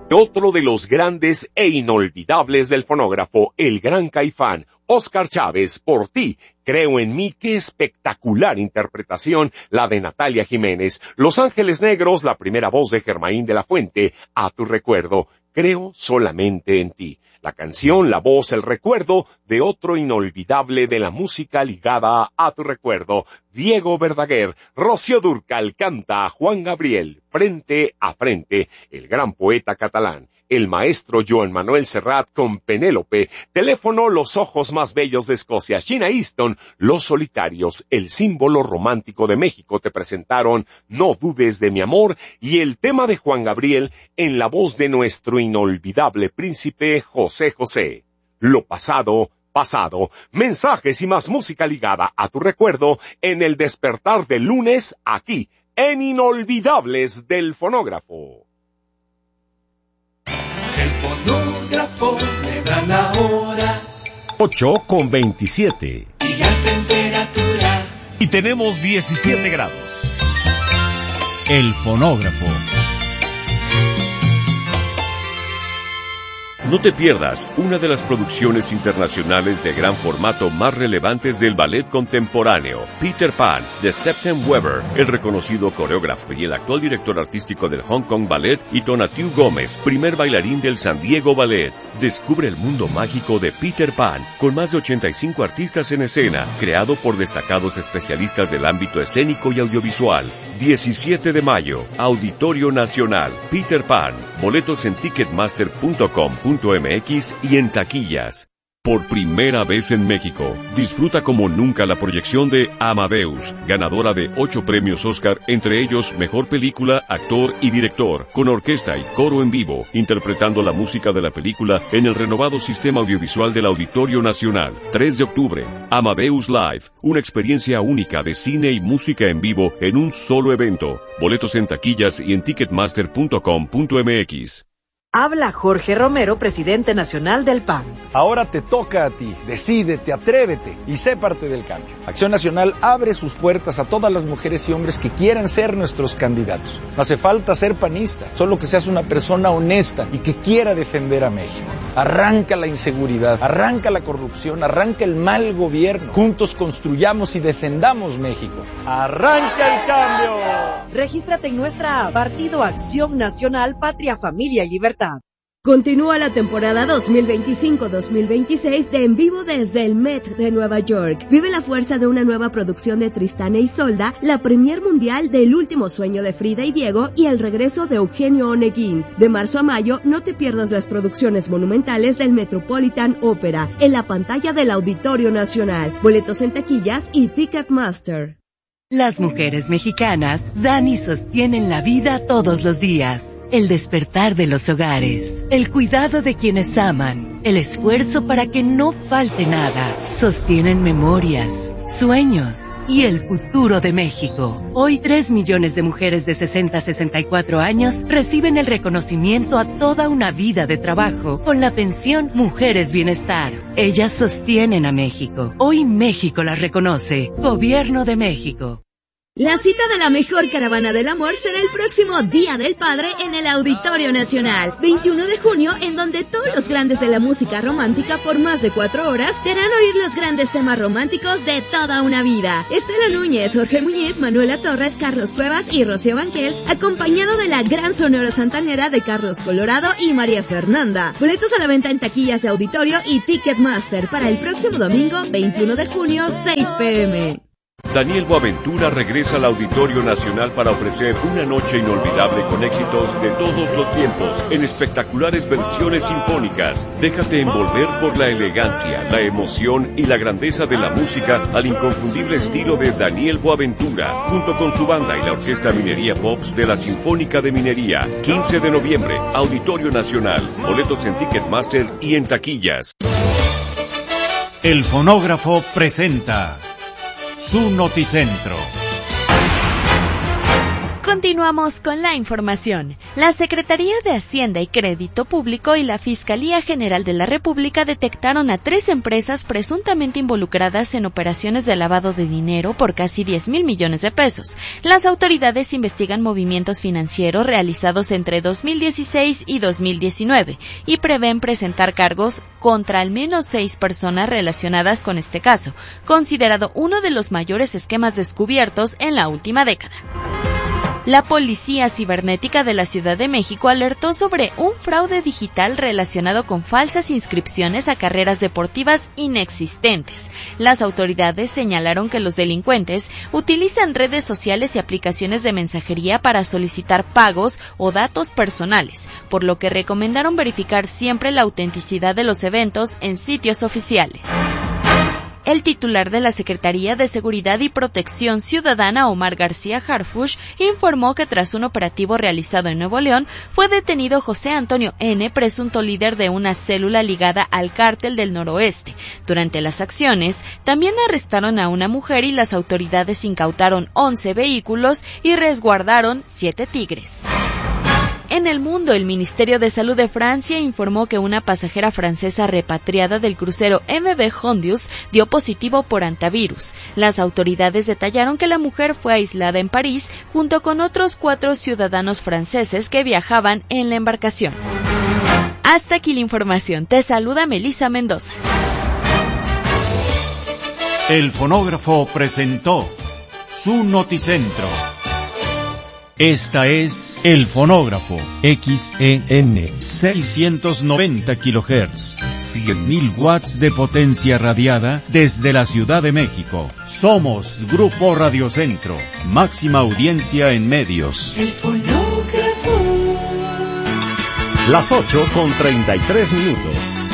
Otro de los grandes e inolvidables del fonógrafo, el Gran Caifán, Óscar Chávez, Por ti, Creo en mí. Qué espectacular interpretación la de Natalia Jiménez. Los Ángeles Negros, la primera voz de Germaín de la Fuente, A tu recuerdo, Creo solamente en ti. La canción, la voz, el recuerdo de otro inolvidable de la música ligada a tu recuerdo, Diego Verdaguer. Rocío Dúrcal canta a Juan Gabriel, Frente a frente, el gran poeta catalán. El maestro Joan Manuel Serrat con Penélope, Teléfono, Los ojos más bellos de Escocia, Sheena Easton, Los solitarios, el símbolo romántico de México te presentaron No dudes de mi amor y el tema de Juan Gabriel en la voz de nuestro inolvidable príncipe José José. Lo pasado, pasado. Mensajes y más música ligada a tu recuerdo en el despertar del lunes aquí en Inolvidables del Fonógrafo. El fonógrafo me da la hora. 8:27. Y la temperatura. Y tenemos 17 grados. El fonógrafo. No te pierdas una de las producciones internacionales de gran formato más relevantes del ballet contemporáneo, Peter Pan, de Septem Weber, el reconocido coreógrafo y el actual director artístico del Hong Kong Ballet, y Tonatiuh Gómez, primer bailarín del San Diego Ballet. Descubre el mundo mágico de Peter Pan, con más de 85 artistas en escena, creado por destacados especialistas del ámbito escénico y audiovisual. 17 de mayo, Auditorio Nacional, Peter Pan. Boletos en ticketmaster.com.mx y en taquillas. Por primera vez en México, disfruta como nunca la proyección de Amadeus, ganadora de 8 premios Oscar, entre ellos Mejor Película, Actor y Director, con orquesta y coro en vivo, interpretando la música de la película en el renovado sistema audiovisual del Auditorio Nacional. 3 de octubre, Amadeus Live, una experiencia única de cine y música en vivo en un solo evento. Boletos en taquillas y en ticketmaster.com.mx. Habla Jorge Romero, presidente nacional del PAN. Ahora te toca a ti. Decídete, atrévete y sé parte del cambio. Acción Nacional abre sus puertas a todas las mujeres y hombres que quieran ser nuestros candidatos. No hace falta ser panista, solo que seas una persona honesta y que quiera defender a México. Arranca la inseguridad, arranca la corrupción, arranca el mal gobierno. Juntos construyamos y defendamos México. ¡Arranca el cambio! Regístrate en nuestra app Partido Acción Nacional, Patria, Familia y Libertad. Continúa la temporada 2025-2026 de En Vivo desde el Met de Nueva York. Vive la fuerza de una nueva producción de Tristán e Isolda, la premier mundial del Último Sueño de Frida y Diego y el regreso de Eugenio Oneguín. De marzo a mayo, no te pierdas las producciones monumentales del Metropolitan Opera en la pantalla del Auditorio Nacional. Boletos en taquillas y Ticketmaster. Las mujeres mexicanas dan y sostienen la vida todos los días. El despertar de los hogares, el cuidado de quienes aman, el esfuerzo para que no falte nada, sostienen memorias, sueños y el futuro de México. Hoy 3 millones de mujeres de 60 a 64 años reciben el reconocimiento a toda una vida de trabajo con la pensión Mujeres Bienestar. Ellas sostienen a México. Hoy México las reconoce. Gobierno de México. La cita de la mejor caravana del amor será el próximo Día del Padre en el Auditorio Nacional, 21 de junio, en donde todos los grandes de la música romántica por más de 4 horas te harán oír los grandes temas románticos de toda una vida. Estela Núñez, Jorge Muñiz, Manuela Torres, Carlos Cuevas y Rocío Banquels, acompañado de la gran sonora santanera de Carlos Colorado y María Fernanda. Boletos a la venta en taquillas de Auditorio y Ticketmaster para el próximo domingo, 21 de junio, 6 p.m. Daniel Boaventura regresa al Auditorio Nacional para ofrecer una noche inolvidable con éxitos de todos los tiempos, en espectaculares versiones sinfónicas. Déjate envolver por la elegancia, la emoción y la grandeza de la música al inconfundible estilo de Daniel Boaventura, junto con su banda y la Orquesta Minería Pops de la Sinfónica de Minería. 15 de noviembre, Auditorio Nacional. Boletos en Ticketmaster y en taquillas. El fonógrafo presenta su Noticentro. Continuamos con la información. La Secretaría de Hacienda y Crédito Público y la Fiscalía General de la República detectaron a 3 empresas presuntamente involucradas en operaciones de lavado de dinero por casi 10,000 millones de pesos. Las autoridades investigan movimientos financieros realizados entre 2016 y 2019 y prevén presentar cargos contra al menos 6 personas relacionadas con este caso, considerado uno de los mayores esquemas descubiertos en la última década. La Policía Cibernética de la Ciudad de México alertó sobre un fraude digital relacionado con falsas inscripciones a carreras deportivas inexistentes. Las autoridades señalaron que los delincuentes utilizan redes sociales y aplicaciones de mensajería para solicitar pagos o datos personales, por lo que recomendaron verificar siempre la autenticidad de los eventos en sitios oficiales. El titular de la Secretaría de Seguridad y Protección Ciudadana, Omar García Harfuch, informó que tras un operativo realizado en Nuevo León, fue detenido José Antonio N., presunto líder de una célula ligada al Cártel del Noroeste. Durante las acciones, también arrestaron a una mujer y las autoridades incautaron 11 vehículos y resguardaron 7 tigres. En el mundo, el Ministerio de Salud de Francia informó que una pasajera francesa repatriada del crucero MV Hondius dio positivo por hantavirus. Las autoridades detallaron que la mujer fue aislada en París junto con otros 4 ciudadanos franceses que viajaban en la embarcación. Hasta aquí la información. Te saluda Melissa Mendoza. El fonógrafo presentó su noticentro. Esta es El Fonógrafo, XEN 690 kHz, 100.000 watts de potencia radiada desde la Ciudad de México. Somos Grupo Radiocentro, máxima audiencia en medios. El fonógrafo. Las 8:33.